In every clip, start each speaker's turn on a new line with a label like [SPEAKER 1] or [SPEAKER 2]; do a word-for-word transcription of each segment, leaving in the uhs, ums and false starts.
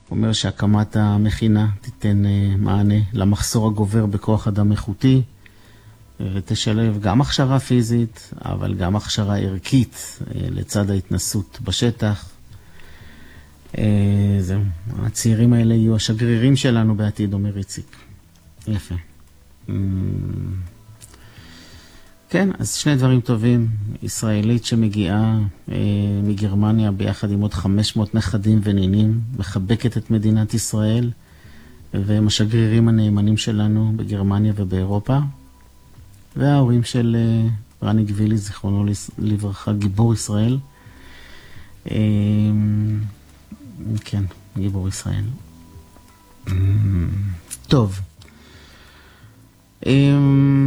[SPEAKER 1] אומר שהקמת המכינה תיתן מענה למחסור הגובר בכוח אדם איכותי, ותשלב גם הכשרה פיזית, אבל גם הכשרה ערכית לצד ההתנסות בשטח. זהו, הצעירים האלה יהיו השגרירים שלנו בעתיד, אומר איציק. יפה. כן, אז שני דברים טובים. ישראלית שמגיעה אה, מגרמניה ביחד עם עוד חמש מאות נכדים ונינים, מחבקת את מדינת ישראל, והם השגרירים הנאמנים שלנו בגרמניה ובאירופה. וההורים של אה, רני גבילי, זיכרונו לברכה, גיבור ישראל. אה, כן, גיבור ישראל. אה, טוב. אה,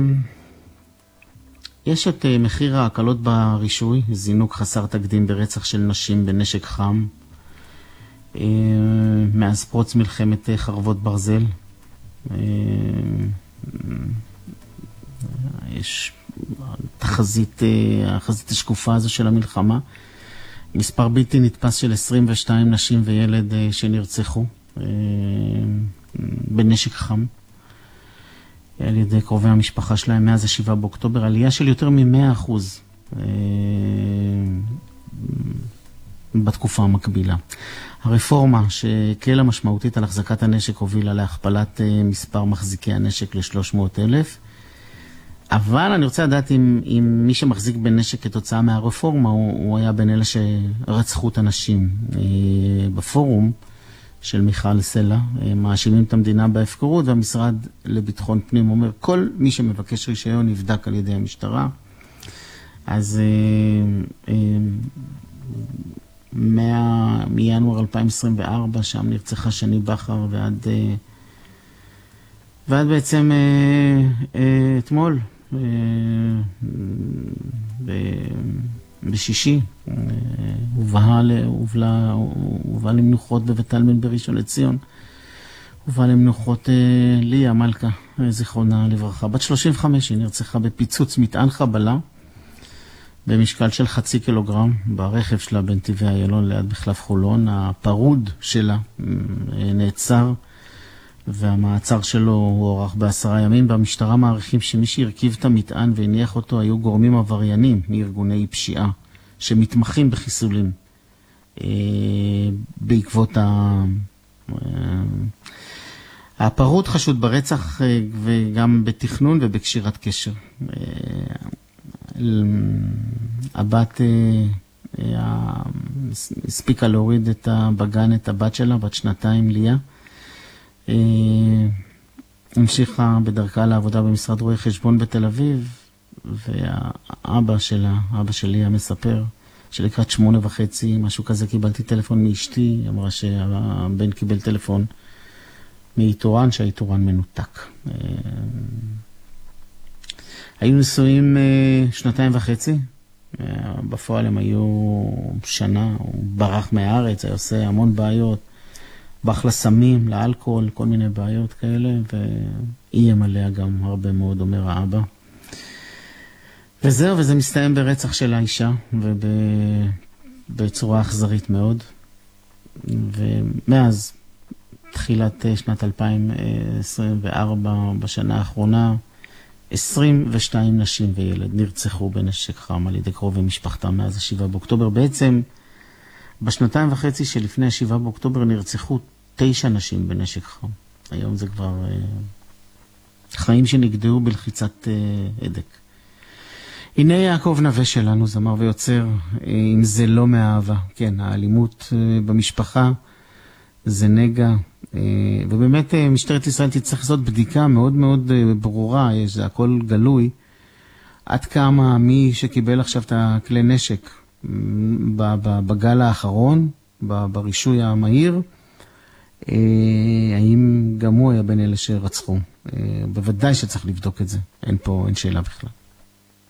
[SPEAKER 1] יש את מחיר ההקלות ברישוי, זינוק חסר תקדים ברצח של נשים בנשק חם, מאז פרוץ מלחמת חרבות ברזל. יש תחזית, החזית השקופה הזו של המלחמה, מספר בלתי נתפס של עשרים ושתיים נשים וילד שנרצחו בנשק חם. על ידי קרובי המשפחה שלהם מאז השבעה באוקטובר, עלייה של יותר מ-מאה אחוז בתקופה המקבילה. הרפורמה שהקלה משמעותית על החזקת הנשק הובילה להכפלת מספר מחזיקי הנשק ל-שלוש מאות אלף, אבל אני רוצה לדעת אם, אם מי שמחזיק בנשק כתוצאה מהרפורמה הוא, הוא היה בין אלה שרצחו את אנשים. בפורום של מיכל סלע, מאשימים את המדינה בהפקרות, והמשרד לביטחון פנים אומר, כל מי שמבקש רישיון נבדק על ידי המשטרה. אז מינואר אלפיים עשרים וארבע, שם נרצחה שני בכר, ועד, ועד בעצם אתמול, בשישי, הובאה למנוחות בבית העלמין בראשון לציון. הובאה למנוחות ליה מלכה, זיכרונה לברכה. בת שלושים וחמש, היא נרצחה בפיצוץ מטען חבלה, במשקל של חצי קילוגרם, ברכב שלה בנתיבי איילון ליד מחלף חולון. הפרוד שלה נעצר, והמעצר שלו הוא הוארך בעשרה ימים. במשטרה מעריכים שמי שהרכיב את המטען והניח אותו היו גורמים עבריינים מארגוני פשיעה שמתמחים בחיסולים אה, בעקבות ה... אה, הפרוד חשוד ברצח אה, וגם בתכנון ובקשירת קשר. אה, הבת אה, אה, הספיקה להוריד את הבגן, את הבת שלה, בת שנתיים, ליה. המשיכה בדרכה לעבודה במשרד רואי חשבון בתל אביב, והאבא שלה, אבא שלי המספר, שלקראת שמונה וחצי, משהו כזה, קיבלתי טלפון מאשתי, אמרה שהבן קיבל טלפון מאיתורן, שהאיתורן מנותק. היו נשואים שנתיים וחצי, בפועל הם היו שנה, הוא ברח מהארץ, היה עושה המון בעיות, ברח לסמים, לאלכוהול, כל מיני בעיות כאלה, ואיים עליה גם הרבה מאוד, אומר האבא. וזהו, וזה מסתיים ברצח של האישה, ובצורה אכזרית מאוד. ומאז תחילת שנת אלפיים עשרים וארבע, בשנה האחרונה, עשרים ושתיים נשים וילד נרצחו בנשק חם על ידי קרובי משפחתם מאז השבעה באוקטובר. בעצם, בשנתיים וחצי שלפני השבעה באוקטובר נרצחו תשע נשים בנשק חם. היום זה כבר אה, חיים שנגדעו בלחיצת אה, הדק. הנה יעקב נווה שלנו, זמר ויוצר, אה, אם זה לא מאהבה. כן, האלימות אה, במשפחה זה נגע, אה, ובאמת אה, משטרת ישראל תצטרך לעשות בדיקה מאוד מאוד אה, ברורה, יש, זה הכל גלוי, עד כמה מי שקיבל עכשיו את הכלי נשק, בגל האחרון, ברישוי המהיר, האם גם הוא היה בין אלה שרצחו. בוודאי שצריך לבדוק את זה, אין פה, אין שאלה בכלל.